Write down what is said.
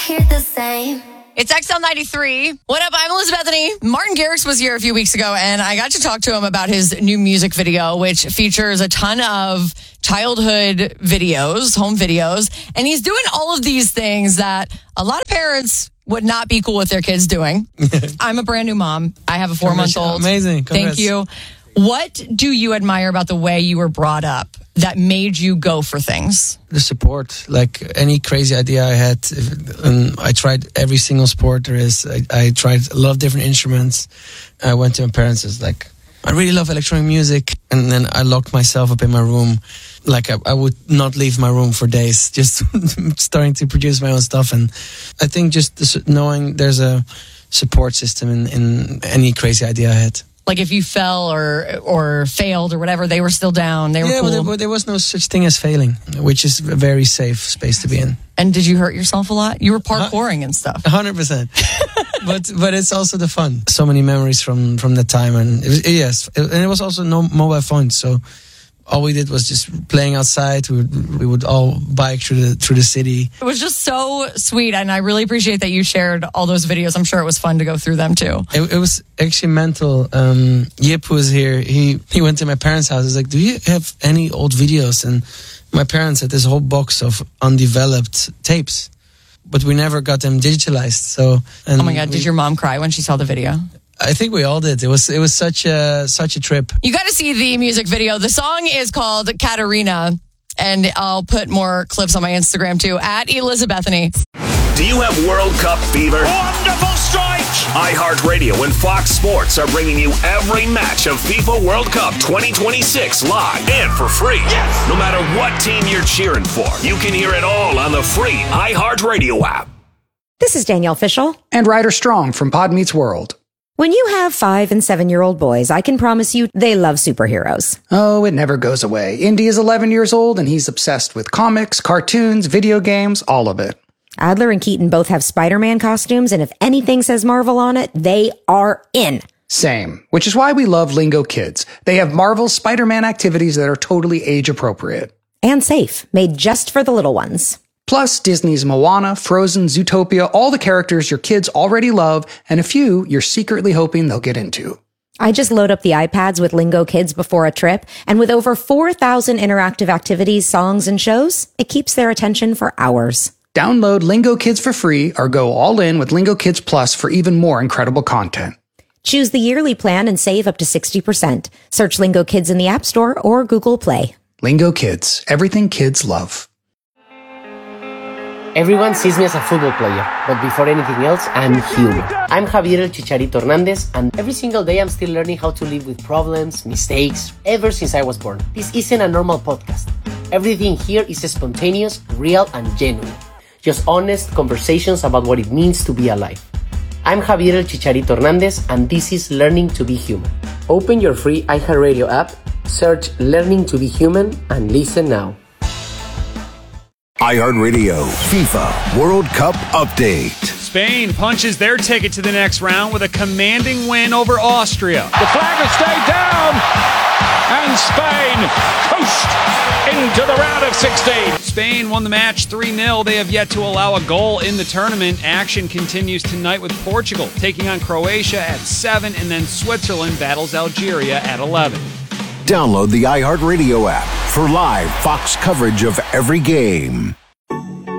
Hear the same. It's XL93. What up? I'm Elizabeth Bethany. Martin Garrix was here a few weeks ago, and I got to talk to him about his new music video, which features a ton of childhood videos, home videos. And he's doing all of these things that a lot of parents would not be cool with their kids doing. I'm a brand new mom. I have a 4-month-old. Amazing. Thank Congrats. you. What do you admire about the way you were brought up that made you go for things? The support, like any crazy idea I had, I tried every single sport there is. I tried a lot of different instruments. I went to my parents, it's like, I really love electronic music. And then I locked myself up in my room. Like I would not leave my room for days, just starting to produce my own stuff. And I think just knowing there's a support system in any crazy idea I had. Like if you fell or failed or whatever, they were still down. They were cool. But there was no such thing as failing, which is a very safe space to be in. And did you hurt yourself a lot? You were parkouring and stuff. 100%. but it's also the fun. So many memories from the time, and it was also no mobile phones, so all we did was just playing outside. We would all bike through the city. It was just so sweet, and I really appreciate that you shared all those videos. I'm sure it was fun to go through them too. It was actually mental. Yip was here. He went to my parents' house. He's like, "Do you have any old videos?" And my parents had this whole box of undeveloped tapes, but we never got them digitalized. So, oh my God, did your mom cry when she saw the video? I think we all did. It was such a trip. You got to see the music video. The song is called Katarina, and I'll put more clips on my Instagram too, at Elizabethany. Do you have World Cup fever? Wonderful strike! iHeartRadio and Fox Sports are bringing you every match of FIFA World Cup 2026 live and for free. Yes! No matter what team you're cheering for, you can hear it all on the free iHeartRadio app. This is Danielle Fishel. And Ryder Strong from Pod Meets World. When you have 5- and 7-year-old boys, I can promise you they love superheroes. Oh, it never goes away. Indy is 11 years old, and he's obsessed with comics, cartoons, video games, all of it. Adler and Keaton both have Spider-Man costumes, and if anything says Marvel on it, they are in. Same, which is why we love Lingo Kids. They have Marvel's Spider-Man activities that are totally age-appropriate. And safe, made just for the little ones. Plus, Disney's Moana, Frozen, Zootopia, all the characters your kids already love, and a few you're secretly hoping they'll get into. I just load up the iPads with Lingo Kids before a trip, and with over 4,000 interactive activities, songs, and shows, it keeps their attention for hours. Download Lingo Kids for free or go all in with Lingo Kids Plus for even more incredible content. Choose the yearly plan and save up to 60%. Search Lingo Kids in the App Store or Google Play. Lingo Kids, everything kids love. Everyone sees me as a football player, but before anything else, I'm human. I'm Javier El Chicharito Hernandez, and every single day I'm still learning how to live with problems, mistakes, ever since I was born. This isn't a normal podcast. Everything here is spontaneous, real, and genuine. Just honest conversations about what it means to be alive. I'm Javier El Chicharito Hernandez, and this is Learning to be Human. Open your free iHeartRadio app, search Learning to be Human, and listen now. iHeartRadio FIFA World Cup update. Spain punches their ticket to the next round with a commanding win over Austria. The flag has stayed down, and Spain coast into the round of 16. Spain won the match 3-0. They have yet to allow a goal in the tournament. Action continues tonight with Portugal taking on Croatia at 7, and then Switzerland battles Algeria at 11. Download the iHeartRadio app for live Fox coverage of every game.